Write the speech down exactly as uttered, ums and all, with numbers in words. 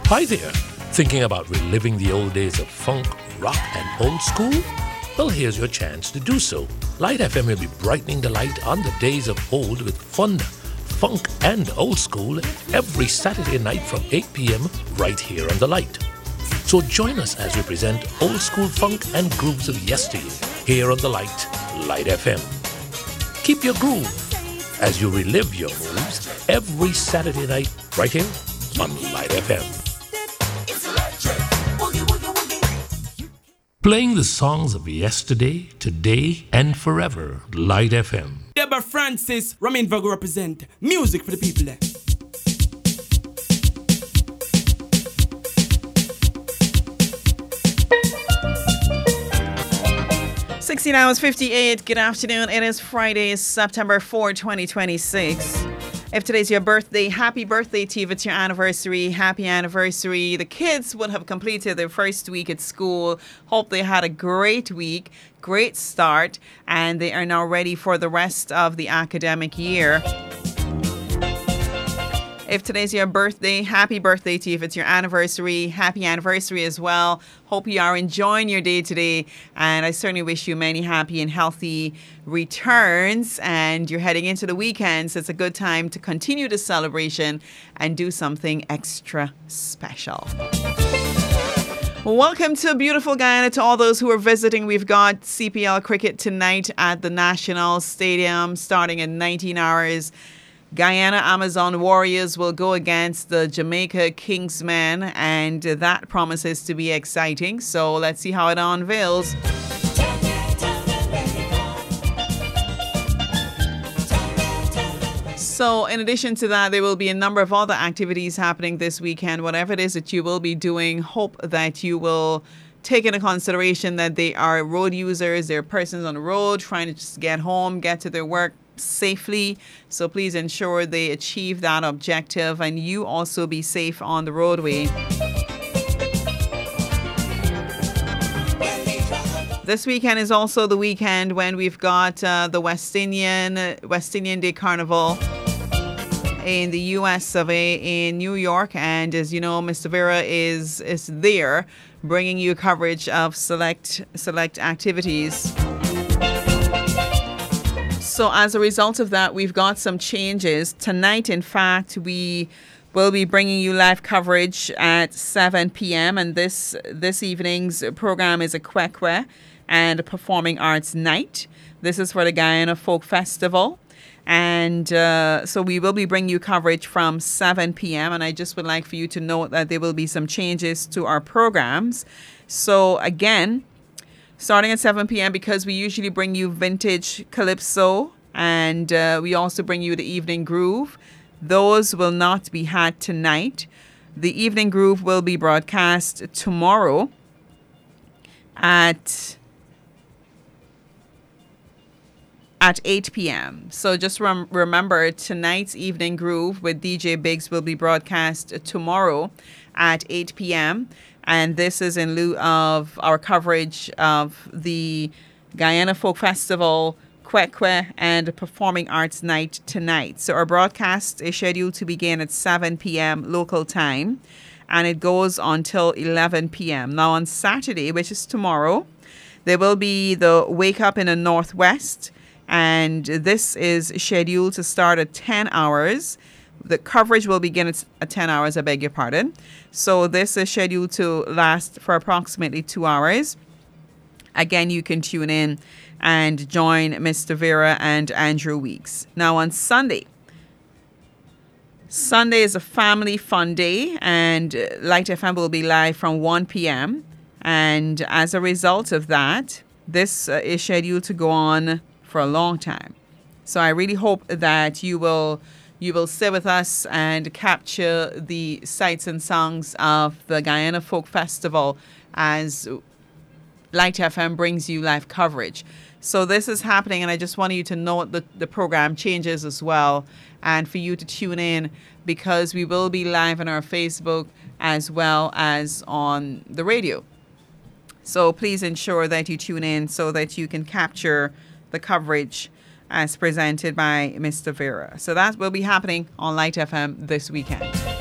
Hi there. Thinking about reliving the old days of funk, rock, and old school? Well, here's your chance to do so. Light F M will be brightening the light on the days of old with fun, funk, and old school every Saturday night from eight p.m. right here on The Light. So join us as we present old school funk and grooves of yesteryear here on The Light, Light F M. Keep your groove as you relive your moves every Saturday night right here on Light F M. Playing the songs of yesterday, today, and forever. Light F M. Deborah Francis, Ramin Vago represent music for the people there. sixteen hours fifty-eight. Good afternoon. It is Friday, September fourth, twenty twenty-six. If today's your birthday, happy birthday to you. If it's your anniversary, happy anniversary. The kids would have completed their first week at school. Hope they had a great week, great start, and they are now ready for the rest of the academic year. If today's your birthday, happy birthday to you. If it's your anniversary, happy anniversary as well. Hope you are enjoying your day today. And I certainly wish you many happy and healthy returns. And you're heading into the weekend, so it's a good time to continue the celebration and do something extra special. Welcome to beautiful Guyana. To all those who are visiting, we've got C P L cricket tonight at the National Stadium starting at nineteen hours. Guyana Amazon Warriors will go against the Jamaica Kingsmen, and that promises to be exciting. So let's see how it unveils. So in addition to that, there will be a number of other activities happening this weekend. Whatever it is that you will be doing, hope that you will take into consideration that they are road users, they're persons on the road trying to just get home, get to their work safely. So please ensure they achieve that objective and you also be safe on the roadway. This weekend is also the weekend when we've got uh, the West Indian West Indian Day Carnival in the U S of A in New York, and as you know, Mister Vera is is there bringing you coverage of select select activities. So as a result of that, we've got some changes. Tonight, in fact, we will be bringing you live coverage at seven p.m. And this this evening's program is a Kwekwe and a Performing Arts Night. This is for the Guyana Folk Festival. And uh, so we will be bringing you coverage from seven p.m. And I just would like for you to note that there will be some changes to our programs. So again, starting at seven p.m. because we usually bring you vintage calypso and uh, we also bring you the evening groove. Those will not be had tonight. The evening groove will be broadcast tomorrow at at eight p.m. So just rem- remember, tonight's evening groove with D J Biggs will be broadcast tomorrow at eight p.m. And this is in lieu of our coverage of the Guyana Folk Festival, Kwekwe, and Performing Arts Night tonight. So our broadcast is scheduled to begin at seven p.m. local time, and it goes until eleven p.m. Now on Saturday, which is tomorrow, there will be the Wake Up in the Northwest, and this is scheduled to start at ten hours. The coverage will begin at ten hours, I beg your pardon. So this is scheduled to last for approximately two hours. Again, you can tune in and join Mister Vera and Andrew Weeks. Now on Sunday, Sunday is a family fun day, and Light F M will be live from one p.m. And as a result of that, this uh, is scheduled to go on for a long time. So I really hope that you will You will stay with us and capture the sights and sounds of the Guyana Folk Festival as Light F M brings you live coverage. So this is happening, and I just wanted you to note that the program changes as well, and for you to tune in because we will be live on our Facebook as well as on the radio. So please ensure that you tune in so that you can capture the coverage as presented by Mister Vera. So that will be happening on Light F M this weekend.